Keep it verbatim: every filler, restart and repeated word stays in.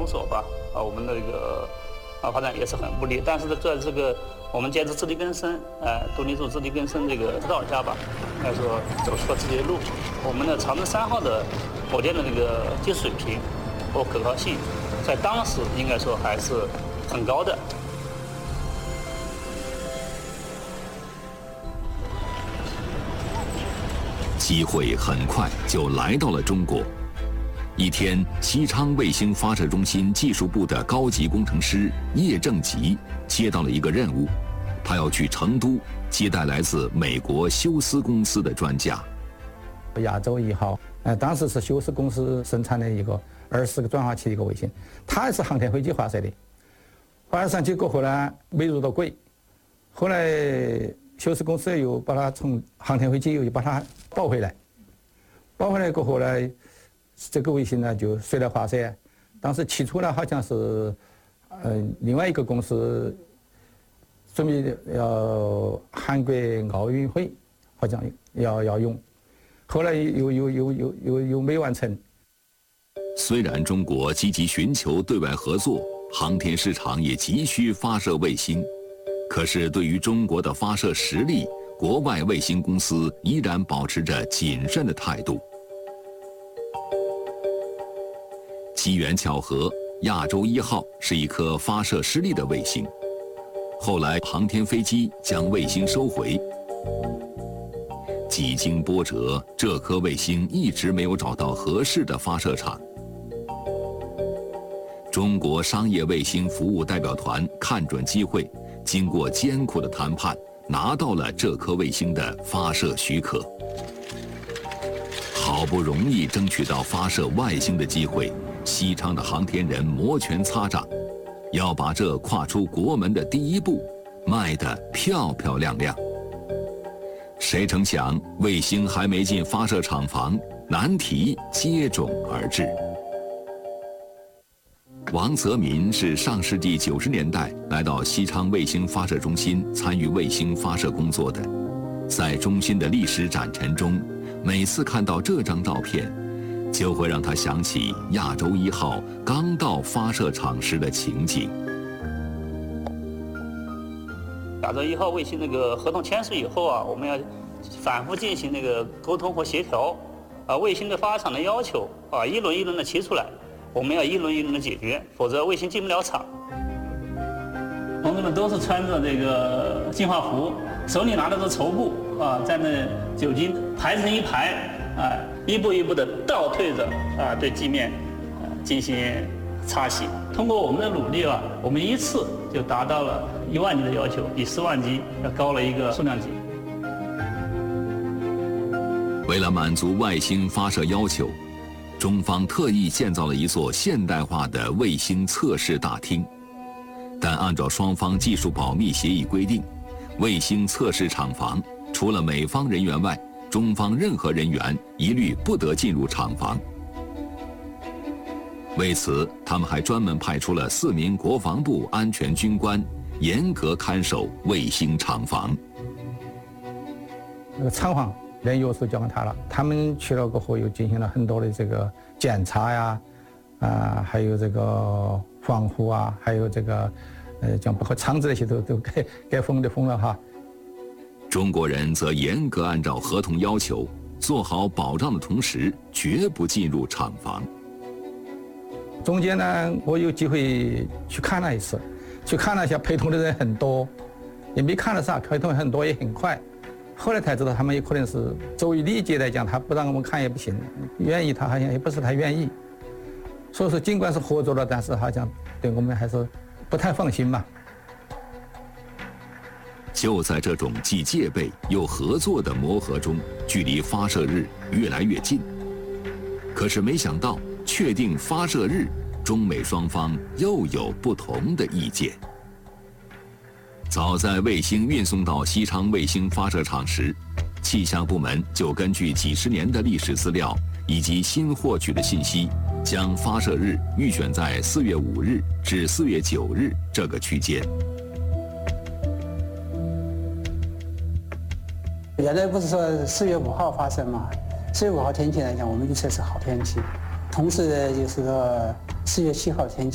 封锁吧，啊，我们那个啊发展也是很不利。但是呢，在这个我们坚持自力更生，呃，独立自主、自力更生这个指导下吧，应该说走出了自己的路。我们的长征三号的火箭的那个技术水平和可靠性，在当时应该说还是很高的。 机会很快就来到了中国。一天，西昌卫星发射中心技术部的高级工程师叶正吉接到了一个任务，他要去成都接待来自美国休斯公司的专家。 亚洲一号，呃，当时是休斯公司生产的一个二十个转化器的一个卫星，它是航天飞机发射的，发射上去过后呢，没入到轨，后来休斯公司又把它从航天飞机又把它抱回来，抱回来过后呢，这个卫星呢就随了发射。当时起初呢好像是，呃，另外一个公司准备要韩国奥运会，好像要要用，后来又又又又又又没完成。 虽然中国积极寻求对外合作，航天市场也急需发射卫星。可是，对于中国的发射实力，国外卫星公司依然保持着谨慎的态度。机缘巧合，亚洲一号是一颗发射失利的卫星。后来，航天飞机将卫星收回。几经波折，这颗卫星一直没有找到合适的发射场。中国商业卫星服务代表团看准机会，经过艰苦的谈判，拿到了这颗卫星的发射许可。好不容易争取到发射外星的机会，西昌的航天人摩拳擦掌，要把这跨出国门的第一步迈得漂漂亮亮。谁成想，卫星还没进发射厂房，难题接踵而至。王泽民是上世纪九十年代来到西昌卫星发射中心参与卫星发射工作的，在中心的历史展陈中，每次看到这张照片，就会让他想起亚洲一号刚到发射场时的情景。 亚洲一号卫星那个合同签署以后啊，我们要反复进行那个沟通和协调，啊，卫星的发场的要求啊，一轮一轮的提出来。我们要一轮一轮的解决，否则卫星进不了场。同志们都是穿着这个净化服，手里拿的是绸布啊，在那酒精排成一排啊，一步一步的倒退着啊，对地面啊进行擦洗。通过我们的努力啊，我们一次就达到了一万级的要求，比十万级要高了一个数量级。 为了满足外星发射要求，中方特意建造了一座现代化的卫星测试大厅，但按照双方技术保密协议规定，卫星测试厂房除了美方人员外，中方任何人员一律不得进入厂房。为此，他们还专门派出了四名国防部安全军官，严格看守卫星厂房。 那个厂房连钥匙交给他了，他们去了过后又进行了很多的这个检查呀，啊，还有这个防护啊，还有这个，呃，将包括厂子那些都都该该封的封了哈。 中国人则严格按照合同要求，做好保障的同时，绝不进入厂房。 中间呢，我有机会去看了一次，去看了一下，陪同的人很多，也没看了啥，陪同很多也很快。后来才知道，他们也可能是作为礼节来讲，他不让我们看也不行，愿意他好像也不是太愿意。所以说，尽管是合作了，但是好像对我们还是不太放心嘛。 就在这种既戒备又合作的磨合中，距离发射日越来越近。可是没想到，确定发射日，中美双方又有不同的意见。早在卫星运送到西昌卫星发射场时，气象部门就根据几十年的历史资料以及新获取的信息，将发射日预选在四月五日至四月九日这个区间。 原来不是说四月五号发射嘛？四月五号天气来讲，我们预测是好天气，同时呢，就是说四月七号天气。